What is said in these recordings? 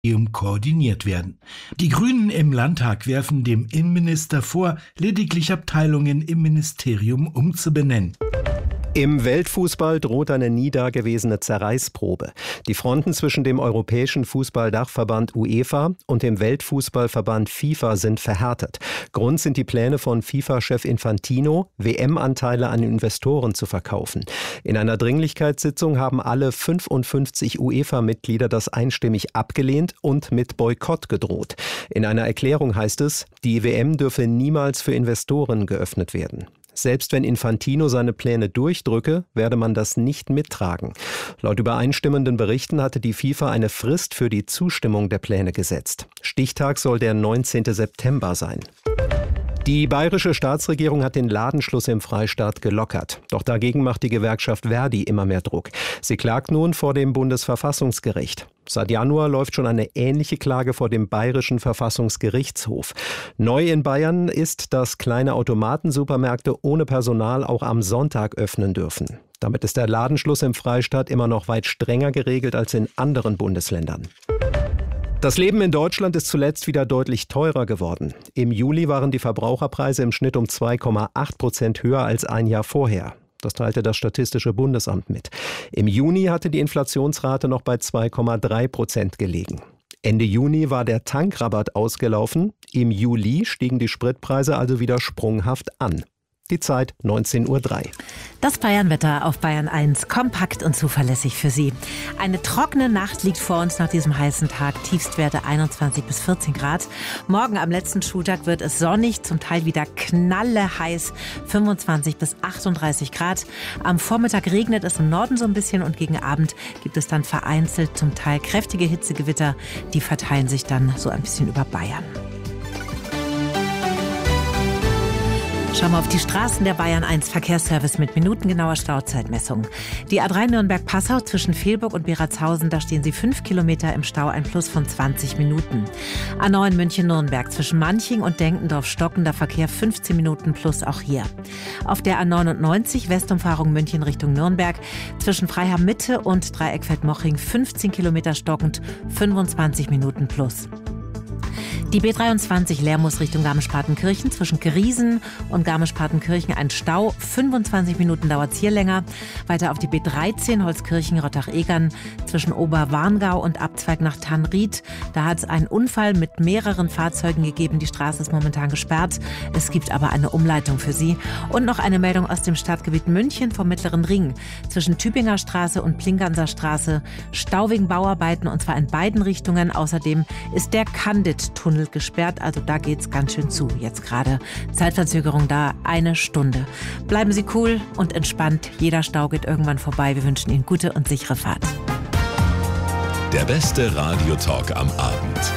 koordiniert werden. Die Grünen im Landtag werfen dem Innenminister vor, lediglich Abteilungen im Ministerium umzubenennen. Im Weltfußball droht eine nie dagewesene Zerreißprobe. Die Fronten zwischen dem Europäischen Fußballdachverband UEFA und dem Weltfußballverband FIFA sind verhärtet. Grund sind die Pläne von FIFA-Chef Infantino, WM-Anteile an Investoren zu verkaufen. In einer Dringlichkeitssitzung haben alle 55 UEFA-Mitglieder das einstimmig abgelehnt und mit Boykott gedroht. In einer Erklärung heißt es, die WM dürfe niemals für Investoren geöffnet werden. Selbst wenn Infantino seine Pläne durchdrücke, werde man das nicht mittragen. Laut übereinstimmenden Berichten hatte die FIFA eine Frist für die Zustimmung der Pläne gesetzt. Stichtag soll der 19. September sein. Die bayerische Staatsregierung hat den Ladenschluss im Freistaat gelockert. Doch dagegen macht die Gewerkschaft Verdi immer mehr Druck. Sie klagt nun vor dem Bundesverfassungsgericht. Seit Januar läuft schon eine ähnliche Klage vor dem Bayerischen Verfassungsgerichtshof. Neu in Bayern ist, dass kleine Automatensupermärkte ohne Personal auch am Sonntag öffnen dürfen. Damit ist der Ladenschluss im Freistaat immer noch weit strenger geregelt als in anderen Bundesländern. Das Leben in Deutschland ist zuletzt wieder deutlich teurer geworden. Im Juli waren die Verbraucherpreise im Schnitt um 2,8% höher als ein Jahr vorher. Das teilte das Statistische Bundesamt mit. Im Juni hatte die Inflationsrate noch bei 2,3% gelegen. Ende Juni war der Tankrabatt ausgelaufen. Im Juli stiegen die Spritpreise also wieder sprunghaft an. Die Zeit 19:03 Uhr. Das Bayernwetter auf Bayern 1, kompakt und zuverlässig für Sie. Eine trockene Nacht liegt vor uns nach diesem heißen Tag, Tiefstwerte 21 bis 14 Grad. Morgen am letzten Schultag wird es sonnig, zum Teil wieder knalleheiß, 25 bis 38 Grad. Am Vormittag regnet es im Norden so ein bisschen und gegen Abend gibt es dann vereinzelt zum Teil kräftige Hitzegewitter, die verteilen sich dann so ein bisschen über Bayern. Schauen wir auf die Straßen der Bayern 1 Verkehrsservice mit minutengenauer Stauzeitmessung. Die A3 Nürnberg-Passau zwischen Velburg und Beratshausen, da stehen Sie 5 Kilometer im Stau, ein Plus von 20 Minuten. A9 München-Nürnberg zwischen Manching und Denkendorf stockender Verkehr 15 Minuten plus auch hier. Auf der A99 Westumfahrung München Richtung Nürnberg zwischen Freiham Mitte und Dreieckfeld-Moching 15 Kilometer stockend, 25 Minuten plus. Die B23 Lermus Richtung Garmisch-Partenkirchen zwischen Griesen und Garmisch-Partenkirchen ein Stau. 25 Minuten dauert es hier länger. Weiter auf die B13 Holzkirchen-Rottach-Egern zwischen Oberwarngau und Abzweig nach Tannried. Da hat es einen Unfall mit mehreren Fahrzeugen gegeben. Die Straße ist momentan gesperrt. Es gibt aber eine Umleitung für Sie. Und noch eine Meldung aus dem Stadtgebiet München vom Mittleren Ring. Zwischen Tübinger Straße und Plinganser Straße Stau wegen Bauarbeiten und zwar in beiden Richtungen. Außerdem ist der Candid-Tunnel gesperrt, also da geht's ganz schön zu jetzt gerade. Zeitverzögerung da 1 Stunde. Bleiben Sie cool und entspannt. Jeder Stau geht irgendwann vorbei. Wir wünschen Ihnen gute und sichere Fahrt. Der beste Radiotalk am Abend.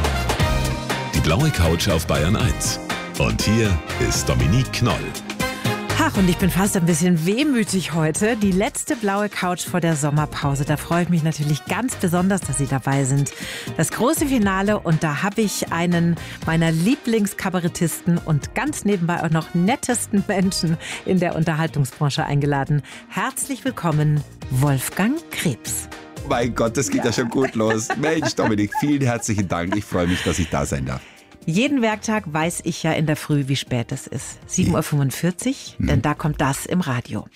Die blaue Couch auf Bayern 1. Und hier ist Dominique Knoll. Ach, und ich bin fast ein bisschen wehmütig heute. Die letzte blaue Couch vor der Sommerpause. Da freue ich mich natürlich ganz besonders, dass Sie dabei sind. Das große Finale und da habe ich einen meiner Lieblingskabarettisten und ganz nebenbei auch noch nettesten Menschen in der Unterhaltungsbranche eingeladen. Herzlich willkommen, Wolfgang Krebs. Mein Gott, das geht ja schon gut los. Mensch, Dominik, vielen herzlichen Dank. Ich freue mich, dass ich da sein darf. Jeden Werktag weiß ich ja in der Früh, wie spät es ist. 7:45 Uhr, denn da kommt das im Radio.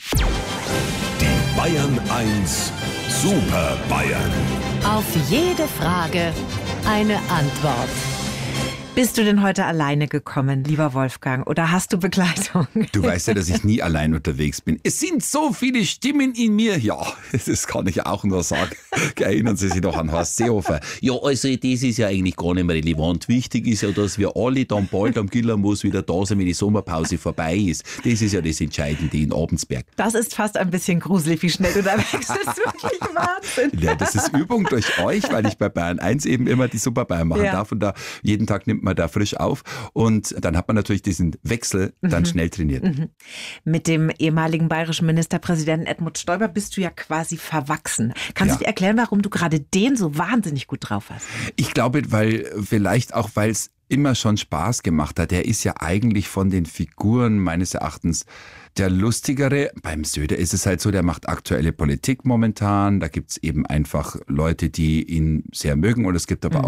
Die Bayern 1 Super Bayern. Auf jede Frage eine Antwort. Bist du denn heute alleine gekommen, lieber Wolfgang, oder hast du Begleitung? Du weißt ja, dass ich nie allein unterwegs bin. Es sind so viele Stimmen in mir. Ja, das kann ich auch nur sagen. Erinnern Sie sich noch an Horst Seehofer. Ja, also das ist ja eigentlich gar nicht mehr relevant. Wichtig ist ja, dass wir alle dann bald am Gillermoos wieder da sind, wenn die Sommerpause vorbei ist. Das ist ja das Entscheidende in Abensberg. Das ist fast ein bisschen gruselig, wie schnell du da wächst. Das ist wirklich Wahnsinn. Ja, das ist Übung durch euch, weil ich bei Bayern 1 eben immer die Super Bayern machen darf. Und da jeden Tag nimmt man da frisch auf und dann hat man natürlich diesen Wechsel dann schnell trainiert. Mit dem ehemaligen bayerischen Ministerpräsidenten Edmund Stoiber bist du ja quasi verwachsen. Kannst du dir erklären, warum du gerade den so wahnsinnig gut drauf hast? Ich glaube, weil es immer schon Spaß gemacht hat. Der ist ja eigentlich von den Figuren meines Erachtens der lustigere. Beim Söder ist es halt so, der macht aktuelle Politik momentan. Da gibt es eben einfach Leute, die ihn sehr mögen. Und es gibt aber